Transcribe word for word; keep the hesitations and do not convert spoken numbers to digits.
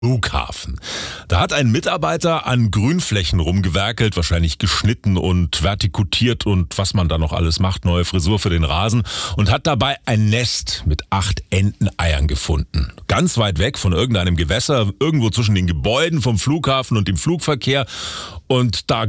Flughafen. Da hat ein Mitarbeiter an Grünflächen rumgewerkelt, wahrscheinlich geschnitten und vertikutiert und was man da noch alles macht, neue Frisur für den Rasen, und hat dabei ein Nest mit acht Enteneiern gefunden. Ganz weit weg von irgendeinem Gewässer, irgendwo zwischen den Gebäuden vom Flughafen und dem Flugverkehr. Und da